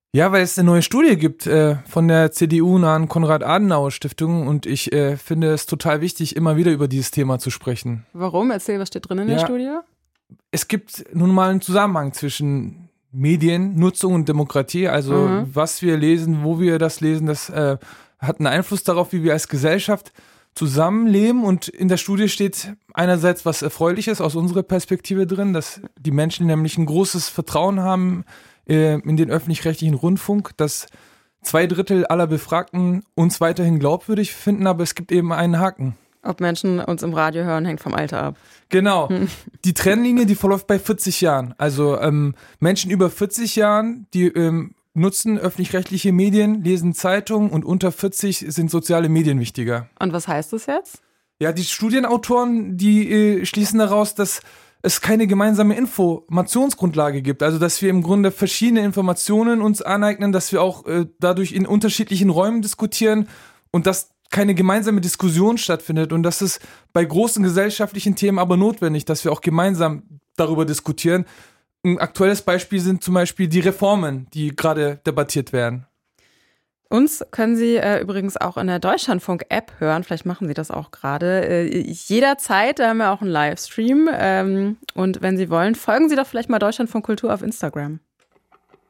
Ja, weil es eine neue Studie gibt von der CDU-nahen Konrad-Adenauer-Stiftung und ich finde es total wichtig, immer wieder über dieses Thema zu sprechen. Warum? Erzähl, was steht drin in der Studie? Es gibt nun mal einen Zusammenhang zwischen Mediennutzung und Demokratie, also was wir lesen, wo wir das lesen, das hat einen Einfluss darauf, wie wir als Gesellschaft zusammenleben, und in der Studie steht einerseits was Erfreuliches aus unserer Perspektive drin, dass die Menschen nämlich ein großes Vertrauen haben in den öffentlich-rechtlichen Rundfunk, dass 2/3 aller Befragten uns weiterhin glaubwürdig finden, aber es gibt eben einen Haken. Ob Menschen uns im Radio hören, hängt vom Alter ab. Genau. Die Trennlinie, die verläuft bei 40 Jahren. Also Menschen über 40 Jahren, die nutzen öffentlich-rechtliche Medien, lesen Zeitungen, und unter 40 sind soziale Medien wichtiger. Und was heißt das jetzt? Ja, die Studienautoren, die schließen daraus, dass es keine gemeinsame Informationsgrundlage gibt. Also dass wir im Grunde verschiedene Informationen uns aneignen, dass wir auch dadurch in unterschiedlichen Räumen diskutieren und dass keine gemeinsame Diskussion stattfindet, und das ist bei großen gesellschaftlichen Themen aber notwendig, dass wir auch gemeinsam darüber diskutieren. Ein aktuelles Beispiel sind zum Beispiel die Reformen, die gerade debattiert werden. Uns können Sie übrigens auch in der Deutschlandfunk-App hören. Vielleicht machen Sie das auch gerade. Jederzeit, da haben wir auch einen Livestream. Und wenn Sie wollen, folgen Sie doch vielleicht mal Deutschlandfunk Kultur auf Instagram.